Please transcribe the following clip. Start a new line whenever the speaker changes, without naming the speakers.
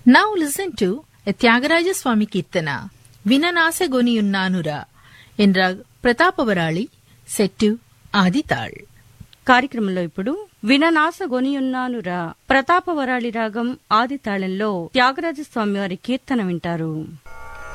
Now listen to a Tyagaraja Swami Kirtana, Vinanasegoniunnanura, in Rag Pratapavaraali, set to Adital.
కార్యక్రమంలో ఇప్పుడు విననాసగొనియున్నానురా ప్రతాపవరాళి రాగం ఆది తాళంలో త్యాగరాజస్వామి వారి కీర్తన వింటారు.